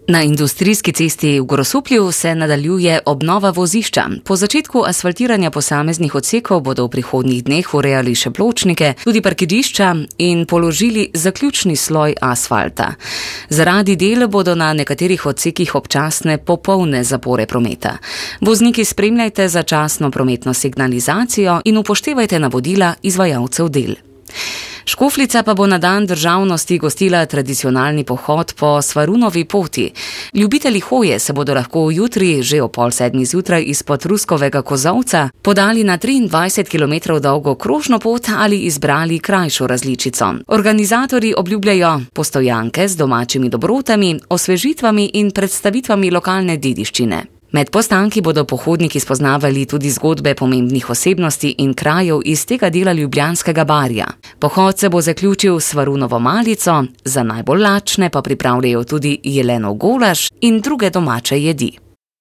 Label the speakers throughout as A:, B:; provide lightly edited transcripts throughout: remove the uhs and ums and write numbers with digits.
A: Na industrijski cesti v Grosuplju se nadaljuje obnova vozišča. Po začetku asfaltiranja posameznih odsekov bodo v prihodnjih dneh urejali še pločnike, tudi parkirišča in položili zaključni sloj asfalta. Zaradi del bodo na nekaterih odsekih občasne popolne zapore prometa. Vozniki, spremljajte začasno prometno signalizacijo in upoštevajte navodila izvajalcev del. Škofljica pa bo na dan državnosti gostila tradicionalni pohod po Svarunovi poti. Ljubitelji hoje se bodo lahko jutri, že ob 6:30 zjutraj, izpod Ruskovega Kozolca podali na 23 km dolgo krožno pot ali izbrali krajšo različico. Organizatorji obljubljajo postojanke z domačimi dobrotami, osvežitvami in predstavitvami lokalne dediščine. Med postanki bodo pohodniki spoznavali tudi zgodbe pomembnih osebnosti in krajev iz tega dela Ljubljanskega barja. Pohod se bo zaključil s Svarunovo malico, za najbolj lačne pa pripravljajo tudi jelenov golaž in druge domače jedi.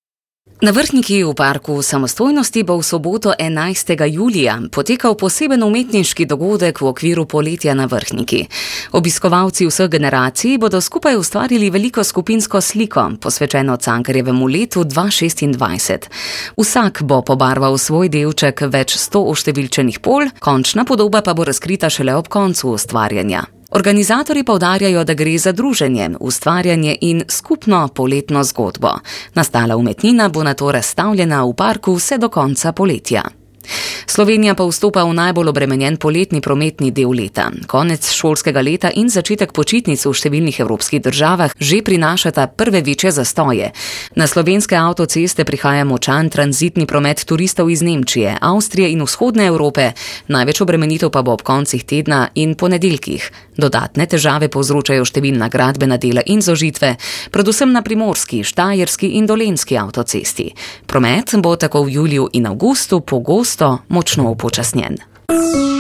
A: Na Vrhniki v parku Samostojnosti bo v soboto 11. julija potekal poseben umetniški dogodek v okviru poletja na Vrhniki. Obiskovalci vseh generacij bodo skupaj ustvarili veliko skupinsko sliko, posvečeno Cankarjevemu letu 2026. Vsak bo pobarval svoj delček več 100 oštevilčenih pol, končna podoba pa bo razkrita šele ob koncu ustvarjanja. Organizatorji poudarjajo, da gre za druženje, ustvarjanje in skupno poletno zgodbo. Nastala umetnina bo nato razstavljena v parku vse do konca poletja. Slovenija pa vstopa v najbolj obremenjen poletni prometni del leta. Konec šolskega leta in začetek počitnic v številnih evropskih državah že prinašata prve večje zastoje. Na slovenske avtoceste prihaja močan tranzitni promet turistov iz Nemčije, Avstrije in vzhodne Evrope, največ obremenitev pa bo ob koncih tedna in ponedeljkih. Dodatne težave povzročajo številna gradbena dela in zožitve, predvsem na primorski, štajerski in dolenjski avtocesti. Promet bo tako v juliju in avgustu pogosto močno upočasnjen.